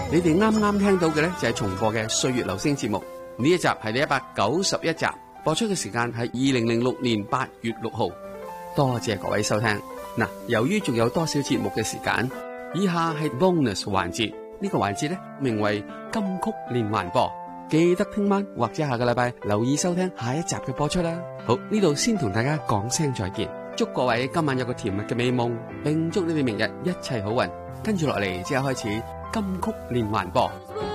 你哋啱啱聽到嘅呢，就係重播嘅《歲月留聲》節目，呢一集係第191集，播出嘅時間係2006年8月6號。多謝各位收聽。嗱，由於仲有多少節目嘅時間，以下係 bonus 環節，呢個環節呢，名為金曲連環播，記得聽晚或者下個禮拜留意收聽下一集嘅播出啦。好，呢度先同大家講聲再見，祝各位今晚有個甜蜜嘅美夢，並祝你哋明日一切好運。跟住落嚟即刻開始金曲連環播。